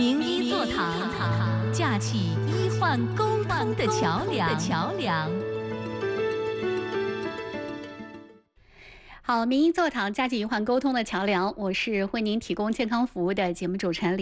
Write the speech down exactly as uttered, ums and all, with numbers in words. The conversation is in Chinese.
名医座堂，架起医患沟通的桥梁。桥梁。好，名医座堂，架起医患沟通的桥梁。我是为您提供健康服务的节目主持人李